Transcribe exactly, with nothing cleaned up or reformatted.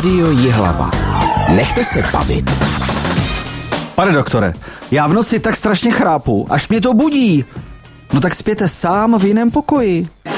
Rádio Jihlava. Nechte se bavit. Pane doktore, já v noci tak strašně chrápu, až mě to budí. No tak spěte sám v jiném pokoji.